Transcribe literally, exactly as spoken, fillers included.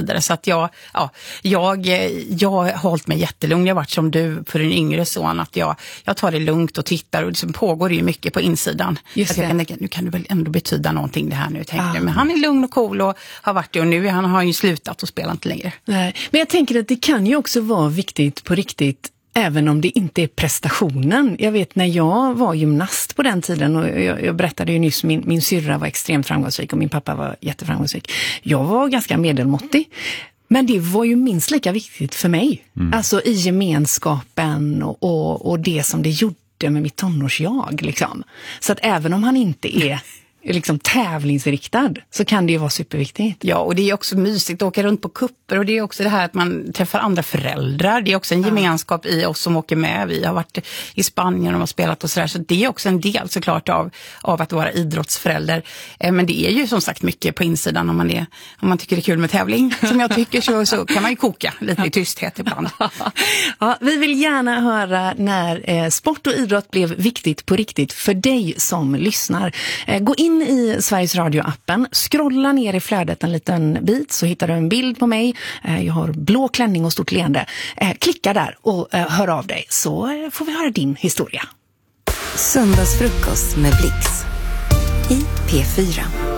vidare. Så att jag, ja, jag, jag har hållit mig jättelugn. Jag har varit som du för en yngre son, att jag, jag tar det lugnt och tittar, och det liksom pågår ju mycket på insidan. Just att jag det. kan tänka, nu kan det väl ändå betyda någonting det här nu, tänker Ah. jag. Men han är lugn och cool och har varit det, och nu han har ju slutat och spelar inte längre. Nej. Men jag tänker att det kan ju också vara viktigt på riktigt, även om det inte är prestationen. Jag vet när jag var gymnast på den tiden, och jag, jag berättade ju nyss, min, min syrra var extremt framgångsrik och min pappa var jätteframgångsrik. Jag var ganska medelmåttig. Men det var ju minst lika viktigt för mig. Mm. Alltså i gemenskapen och, och, och det som det gjorde med mitt tonårsjag. Liksom. Så att även om han inte är liksom tävlingsriktad, så kan det ju vara superviktigt. Ja, och det är också mysigt att åka runt på kupper, och det är också det här att man träffar andra föräldrar. Det är också en ja. gemenskap i oss som åker med. Vi har varit i Spanien och har spelat och sådär, så det är också en del såklart av, av att vara idrottsförälder. Eh, men det är ju som sagt mycket på insidan om man, är, om man tycker det är kul med tävling. Som jag tycker, så, så kan man ju koka lite i tysthet ibland. Ja, vi vill gärna höra när eh, sport och idrott blev viktigt på riktigt för dig som lyssnar. Eh, gå in i Sveriges Radio-appen, scrolla ner i flödet en liten bit, så hittar du en bild på mig. Jag har blå klänning och stort leende. Klicka där och hör av dig, så får vi höra din historia. Söndagsfrukost med Blix i P fyra.